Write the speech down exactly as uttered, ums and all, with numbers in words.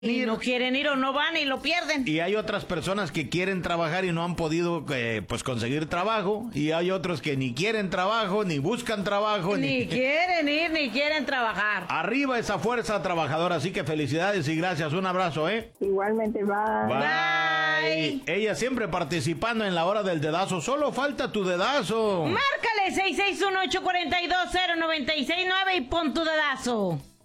Y no quieren ir o no van y lo pierden. Y hay otras personas que quieren trabajar y no han podido eh, pues conseguir trabajo. Y hay otros que ni quieren trabajo, ni buscan trabajo. Ni, ni quieren ir, ni quieren trabajar. Arriba esa fuerza trabajadora. Así que felicidades y gracias. Un abrazo, ¿eh? Igualmente, bye. Bye. Bye. Ella siempre participando en la hora del dedazo. Solo falta tu dedazo. Márcale seis seis uno, ocho cuatro dos, cero nueve seis nueve y pon tu dedazo.